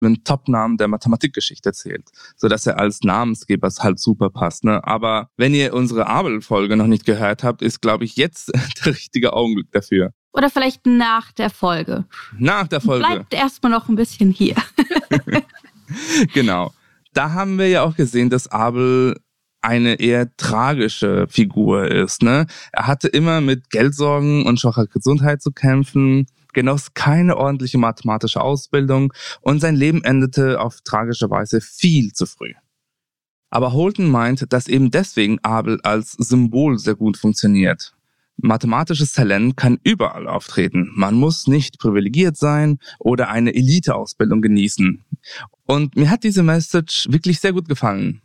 einen Top-Namen der Mathematikgeschichte zählt, sodass er als Namensgeber halt super passt. Ne? Aber wenn ihr unsere Abel-Folge noch nicht gehört habt, ist, glaube ich, jetzt der richtige Augenblick dafür. Oder vielleicht nach der Folge. Nach der Folge. Bleibt erstmal noch ein bisschen hier. Genau. Da haben wir ja auch gesehen, dass Abel eine eher tragische Figur ist. Ne? Er hatte immer mit Geldsorgen und schwacher Gesundheit zu kämpfen, genoss keine ordentliche mathematische Ausbildung und sein Leben endete auf tragische Weise viel zu früh. Aber Holton meint, dass eben deswegen Abel als Symbol sehr gut funktioniert. Mathematisches Talent kann überall auftreten. Man muss nicht privilegiert sein oder eine Eliteausbildung genießen. Und mir hat diese Message wirklich sehr gut gefallen.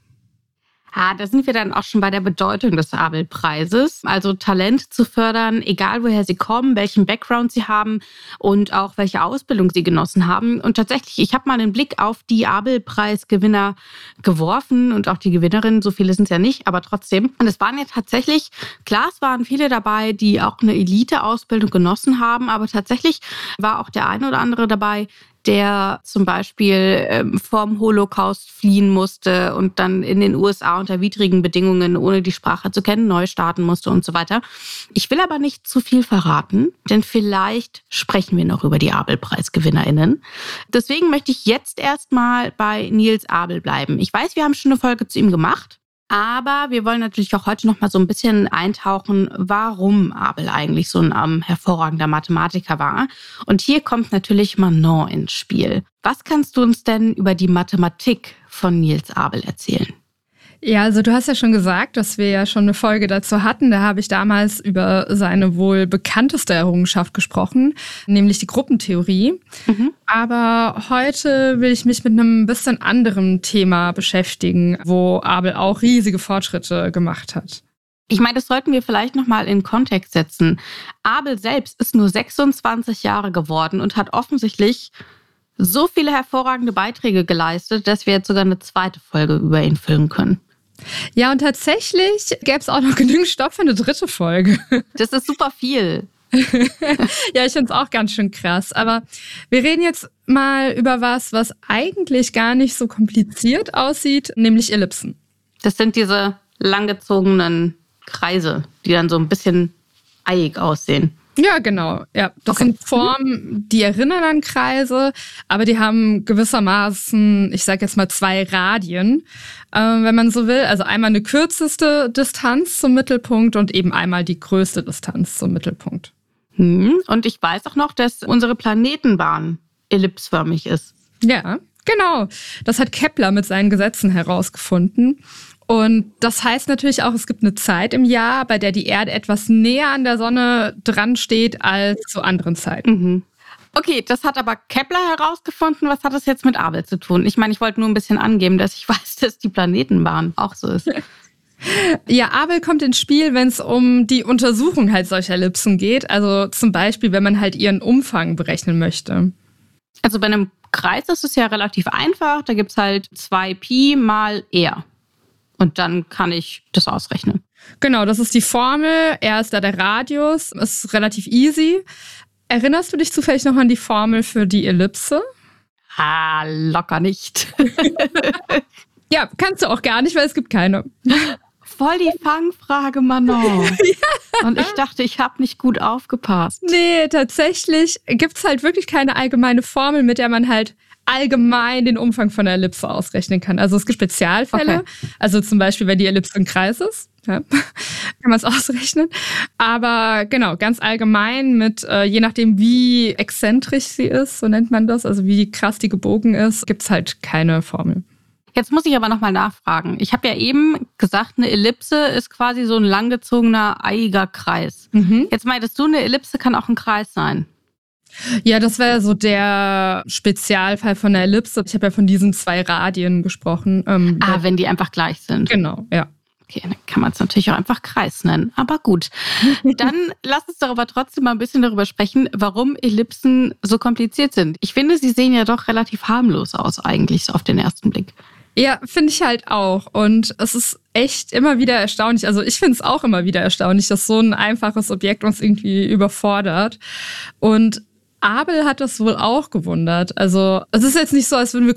Da sind wir dann auch schon bei der Bedeutung des Abel-Preises. Also Talent zu fördern, egal woher sie kommen, welchen Background sie haben und auch welche Ausbildung sie genossen haben. Und tatsächlich, ich habe mal einen Blick auf die Abel-Preisgewinner geworfen und auch die Gewinnerin, so viele sind es ja nicht, aber trotzdem. Und es waren ja tatsächlich, klar, es waren viele dabei, die auch eine Elite-Ausbildung genossen haben, aber tatsächlich war auch der eine oder andere dabei, der zum Beispiel vom Holocaust fliehen musste und dann in den USA unter widrigen Bedingungen, ohne die Sprache zu kennen, neu starten musste und so weiter. Ich will aber nicht zu viel verraten, denn vielleicht sprechen wir noch über die Abel-PreisgewinnerInnen. Deswegen möchte ich jetzt erstmal bei Niels Abel bleiben. Ich weiß, wir haben schon eine Folge zu ihm gemacht. Aber wir wollen natürlich auch heute noch mal so ein bisschen eintauchen, warum Abel eigentlich so ein hervorragender Mathematiker war. Und hier kommt natürlich Manon ins Spiel. Was kannst du uns denn über die Mathematik von Niels Abel erzählen? Ja, also du hast ja schon gesagt, dass wir ja schon eine Folge dazu hatten. Da habe ich damals über seine wohl bekannteste Errungenschaft gesprochen, nämlich die Gruppentheorie. Aber heute will ich mich mit einem bisschen anderen Thema beschäftigen, wo Abel auch riesige Fortschritte gemacht hat. Ich meine, das sollten wir vielleicht nochmal in Kontext setzen. Abel selbst ist nur 26 Jahre geworden und hat offensichtlich so viele hervorragende Beiträge geleistet, dass wir jetzt sogar eine zweite Folge über ihn füllen können. Ja, und tatsächlich gäbe es auch noch genügend Stoff für eine dritte Folge. Das ist super viel. Ja, ich finde es auch ganz schön krass. Aber wir reden jetzt mal über was eigentlich gar nicht so kompliziert aussieht, nämlich Ellipsen. Das sind diese langgezogenen Kreise, die dann so ein bisschen eiig aussehen. Ja, genau. Ja, das sind Formen, die erinnern an Kreise, aber die haben gewissermaßen, ich sage jetzt mal 2 Radien, wenn man so will. Also einmal eine kürzeste Distanz zum Mittelpunkt und eben einmal die größte Distanz zum Mittelpunkt. Und ich weiß auch noch, dass unsere Planetenbahn ellipsförmig ist. Ja, genau. Das hat Kepler mit seinen Gesetzen herausgefunden. Und das heißt natürlich auch, es gibt eine Zeit im Jahr, bei der die Erde etwas näher an der Sonne dran steht als zu anderen Zeiten. Okay, das hat aber Kepler herausgefunden. Was hat das jetzt mit Abel zu tun? Ich meine, ich wollte nur ein bisschen angeben, dass ich weiß, dass die Planetenbahn auch so ist. Ja, Abel kommt ins Spiel, wenn es um die Untersuchung halt solcher Ellipsen geht. Also zum Beispiel, wenn man halt ihren Umfang berechnen möchte. Also bei einem Kreis ist es ja relativ einfach. Da gibt es halt 2π mal r. Und dann kann ich das ausrechnen. Genau, das ist die Formel. R ist da der Radius. Ist relativ easy. Erinnerst du dich zufällig noch an die Formel für die Ellipse? Locker nicht. Ja, kannst du auch gar nicht, weil es gibt keine. Voll die Fangfrage, Manon. Ja. Und ich dachte, ich habe nicht gut aufgepasst. Nee, tatsächlich gibt es halt wirklich keine allgemeine Formel, mit der man halt allgemein den Umfang von einer Ellipse ausrechnen kann. Also es gibt Spezialfälle, also zum Beispiel, wenn die Ellipse ein Kreis ist, ja, kann man es ausrechnen. Aber genau, ganz allgemein mit, je nachdem wie exzentrisch sie ist, so nennt man das, also wie krass die gebogen ist, gibt es halt keine Formel. Jetzt muss ich aber nochmal nachfragen. Ich habe ja eben gesagt, eine Ellipse ist quasi so ein langgezogener, eiiger Kreis. Jetzt meintest du, eine Ellipse kann auch ein Kreis sein? Ja, das wäre so der Spezialfall von der Ellipse. Ich habe ja von diesen 2 Radien gesprochen. Wenn die einfach gleich sind. Genau, ja. Okay, dann kann man es natürlich auch einfach Kreis nennen. Aber gut, dann lass uns doch aber trotzdem mal ein bisschen darüber sprechen, warum Ellipsen so kompliziert sind. Ich finde, sie sehen ja doch relativ harmlos aus eigentlich, so auf den ersten Blick. Ja, finde ich halt auch. Und es ist echt immer wieder erstaunlich. Also ich finde es auch immer wieder erstaunlich, dass so ein einfaches Objekt uns irgendwie überfordert. Und Abel hat das wohl auch gewundert. Also es ist jetzt nicht so, als würden wir